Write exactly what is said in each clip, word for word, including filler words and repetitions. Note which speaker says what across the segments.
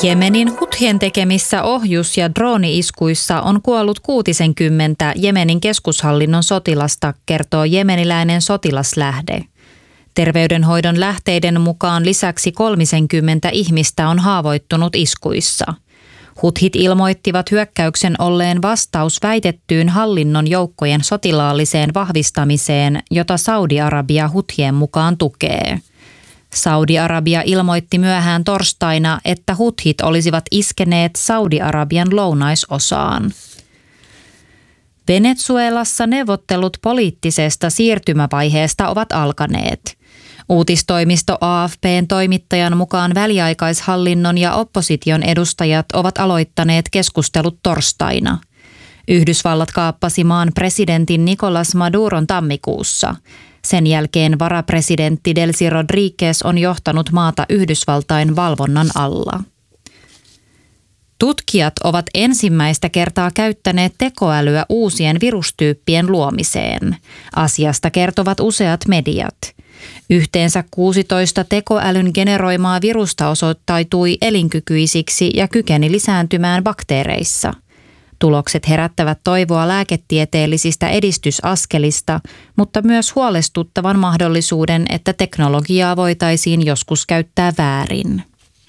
Speaker 1: Jemenin Huthien tekemissä ohjus- ja drooni-iskuissa on kuollut kuutisenkymmentä Jemenin keskushallinnon sotilasta, kertoo jemeniläinen sotilaslähde. Terveydenhoidon lähteiden mukaan lisäksi kolmekymmentä ihmistä on haavoittunut iskuissa. Huthit ilmoittivat hyökkäyksen olleen vastaus väitettyyn hallinnon joukkojen sotilaalliseen vahvistamiseen, jota Saudi-Arabia Huthien mukaan tukee. Saudi-Arabia ilmoitti myöhään torstaina, että huthit olisivat iskeneet Saudi-Arabian lounaisosaan. Venezuelassa neuvottelut poliittisesta siirtymävaiheesta ovat alkaneet. Uutistoimisto A F P:n toimittajan mukaan väliaikaishallinnon ja opposition edustajat ovat aloittaneet keskustelut torstaina. Yhdysvallat kaappasi maan presidentin Nicolás Maduron tammikuussa. Sen jälkeen varapresidentti Delcy Rodríguez on johtanut maata Yhdysvaltain valvonnan alla. Tutkijat ovat ensimmäistä kertaa käyttäneet tekoälyä uusien virustyyppien luomiseen. Asiasta kertovat useat mediat. Yhteensä kuusitoista tekoälyn generoimaa virusta osoittautui elinkykyisiksi ja kykeni lisääntymään bakteereissa. Tulokset herättävät toivoa lääketieteellisistä edistysaskelista, mutta myös huolestuttavan mahdollisuuden, että teknologiaa voitaisiin joskus käyttää väärin.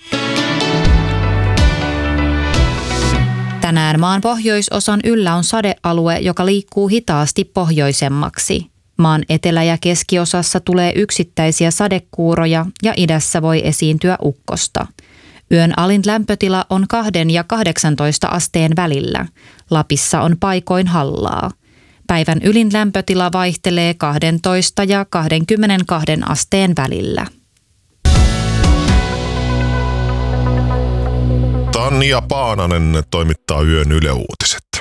Speaker 1: Tänään maan pohjoisosan yllä on sadealue, joka liikkuu hitaasti pohjoisemmaksi. Maan etelä- ja keskiosassa tulee yksittäisiä sadekuuroja ja idässä voi esiintyä ukkosta. Yön alin lämpötila on kahden ja kahdeksantoista asteen välillä. Lapissa on paikoin hallaa. Päivän ylin lämpötila vaihtelee kaksitoista ja kaksikymmentäkaksi asteen välillä.
Speaker 2: Tanja Paananen toimittaa yön Yle Uutiset.